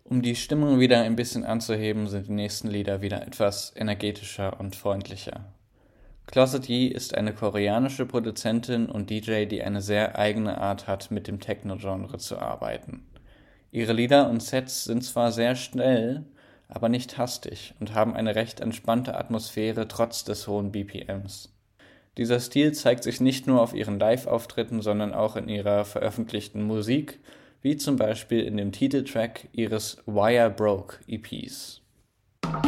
Um die Stimmung wieder ein bisschen anzuheben, sind die nächsten Lieder wieder etwas energetischer und freundlicher. Closet Yee ist eine koreanische Produzentin und DJ, die eine sehr eigene Art hat, mit dem Techno-Genre zu arbeiten. Ihre Lieder und Sets sind zwar sehr schnell, aber nicht hastig und haben eine recht entspannte Atmosphäre trotz des hohen BPMs. Dieser Stil zeigt sich nicht nur auf ihren Live-Auftritten, sondern auch in ihrer veröffentlichten Musik, wie zum Beispiel in dem Titeltrack ihres Wire Broke EPs.